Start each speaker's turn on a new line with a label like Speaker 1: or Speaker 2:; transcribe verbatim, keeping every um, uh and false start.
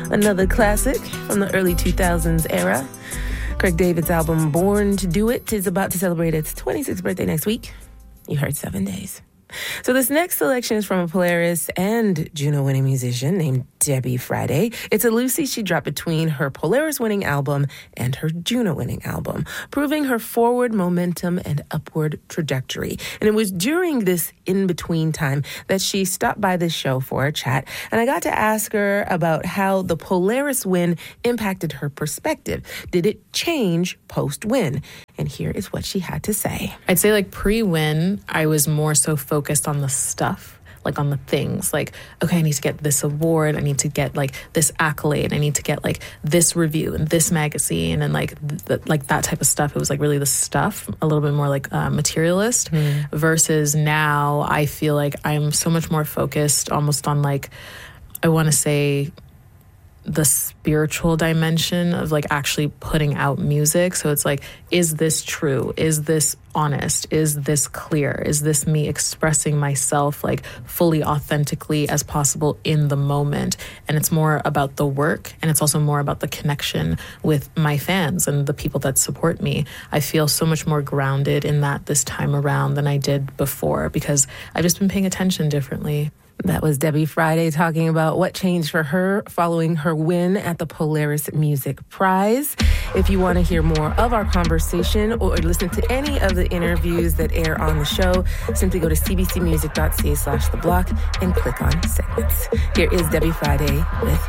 Speaker 1: Another classic from the early two thousands era. Craig David's album Born to Do It is about to celebrate its twenty-sixth birthday next week. You heard Seven Days. So this next selection is from a Polaris and Juno-winning musician named Debbie Friday. It's a Lucy she dropped between her Polaris-winning album and her Juno-winning album, proving her forward momentum and upward trajectory. And it was during this in-between time that she stopped by this show for a chat, and I got to ask her about how the Polaris win impacted her perspective. Did it change post-win? And here is what she had to say.
Speaker 2: I'd say like pre-win, I was more so focused on the stuff, like on the things, like, okay, I need to get this award. I need to get like this accolade. I need to get like this review and this magazine and like th- like that type of stuff. It was like really the stuff, a little bit more like uh, materialist mm. versus now I feel like I'm so much more focused almost on like, I want to say the spiritual dimension of like actually putting out music. So it's like, is this true? Is this honest? Is this clear? Is this me expressing myself like fully authentically as possible in the moment? And it's more about the work, and it's also more about the connection with my fans and the people that support me. I feel so much more grounded in that this time around than I did before because I've just been paying attention differently.
Speaker 1: That was Debbie Friday talking about what changed for her following her win at the Polaris Music Prize. If you want to hear more of our conversation or listen to any of the interviews that air on the show, simply go to cbcmusic.ca slash the block and click on segments. Here is Debbie Friday with